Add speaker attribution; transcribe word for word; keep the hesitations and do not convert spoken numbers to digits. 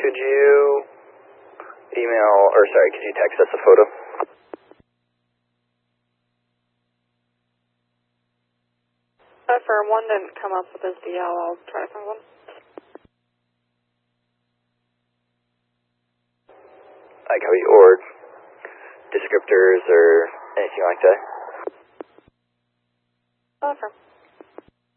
Speaker 1: could you email, or sorry, could you text us a photo?
Speaker 2: Uh, firm one didn't come up with his D L. I'll try to find one.
Speaker 1: I copy, or descriptors or anything like that?
Speaker 2: Uh, firm.